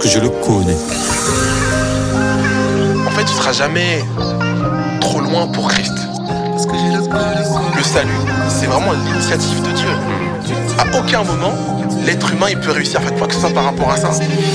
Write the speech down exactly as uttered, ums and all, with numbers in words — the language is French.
que je le connais. En fait, tu seras jamais trop loin pour Christ. Parce que j'ai le, le salut, c'est vraiment l'initiative de Dieu. À aucun moment, l'être humain il peut réussir à faire quoi que ce soit par rapport à ça.